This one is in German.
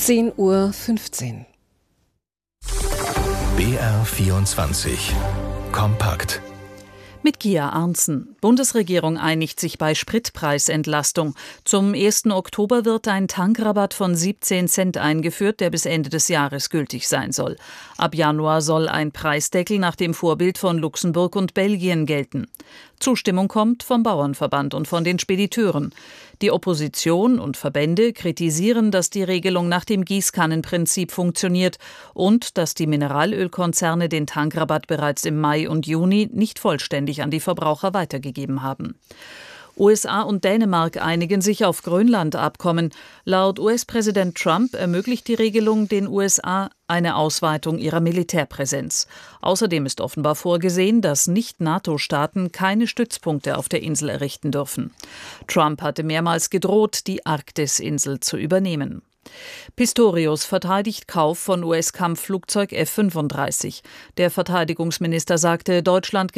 10:15 Uhr. BR24 Kompakt. Mit Gia Arntzen. Bundesregierung einigt sich bei Spritpreisentlastung. Zum 1. Oktober wird ein Tankrabatt von 17 Cent eingeführt, der bis Ende des Jahres gültig sein soll. Ab Januar soll ein Preisdeckel nach dem Vorbild von Luxemburg und Belgien gelten. Zustimmung kommt vom Bauernverband und von den Spediteuren. Die Opposition und Verbände kritisieren, dass die Regelung nach dem Gießkannenprinzip funktioniert und dass die Mineralölkonzerne den Tankrabatt bereits im Mai und Juni nicht vollständig an die Verbraucher weitergegeben haben. USA und Dänemark einigen sich auf Grönland-Abkommen. Laut US-Präsident Trump ermöglicht die Regelung den USA eine Ausweitung ihrer Militärpräsenz. Außerdem ist offenbar vorgesehen, dass Nicht-NATO-Staaten keine Stützpunkte auf der Insel errichten dürfen. Trump hatte mehrmals gedroht, die Arktisinsel zu übernehmen. Pistorius verteidigt Kauf von US-Kampfflugzeug F-35. Der Verteidigungsminister sagte, Deutschland